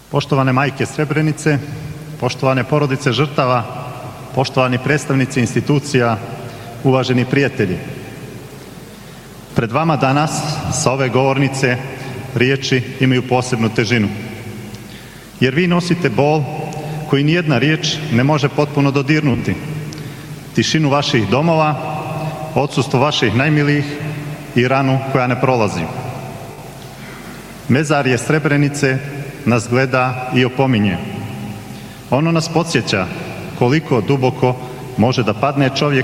Poštovane majke Srebrenice, poštovane porodice žrtava, poštovani predstavnici institucija, uvaženi prijatelji. Pred vama danas sa ove govornice riječi imaju posebnu težinu. Jer vi nosite bol koji nijedna riječ ne može potpuno dodirnuti. Tišinu vaših domova, odsustvo vaših najmilijih i ranu koja ne prolazi. Mezarje Srebrenice nas gleda i opominje. Ono nas podsjeća koliko duboko može da padne čovjek